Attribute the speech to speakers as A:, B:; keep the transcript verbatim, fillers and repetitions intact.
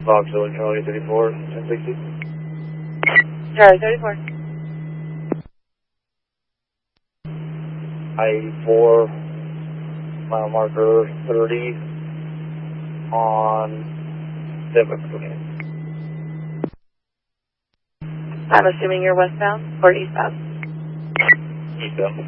A: Vauxhall Charlie thirty-four, ten sixty.
B: Charlie thirty-four.
A: I eighty-four, mile marker thirty on seven.
B: I'm assuming you're westbound or eastbound?
A: Eastbound.